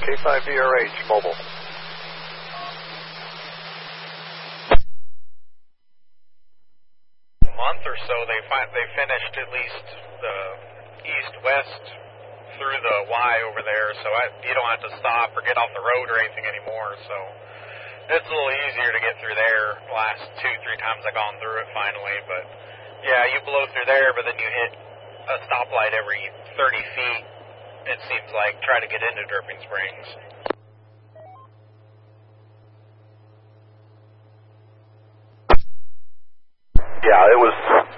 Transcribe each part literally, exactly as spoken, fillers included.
K five D R H, mobile. A month or so, they find they finished at least the east-west through the Y over there, so I, you don't have to stop or get off the road or anything anymore, so it's a little easier to get through there. The last two, three times I've gone through it finally, but yeah, you blow through there, but then you hit a stoplight every thirty feet, it seems like, try to get into Dripping Springs. Yeah, it was,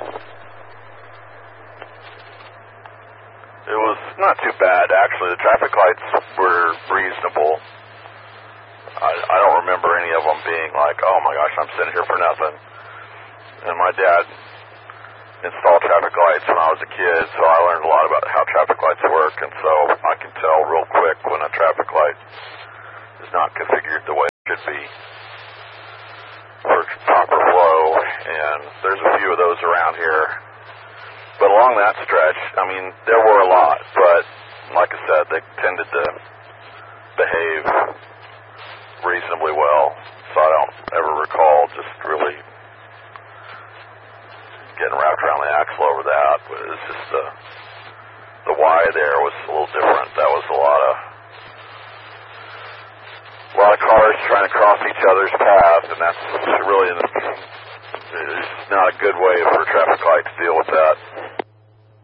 it was not too bad, actually. The traffic lights were reasonable. I, I don't remember any of them being like, oh my gosh, I'm sitting here for nothing. And my dad installed traffic lights when I was a kid, so I learned a lot about how traffic lights work, and so I can tell real quick when a traffic light is not configured the way it should be for proper flow, and there's a few of those around here. But along that stretch, I mean, there were a lot, but like I said, they tended to behave reasonably well, so I don't ever recall just really getting wrapped around the axle over that. But it was just uh, the Y there was a little different. That was a lot of a lot of cars trying to cross each other's path, and that's really it's not a good way for a traffic light to deal with that.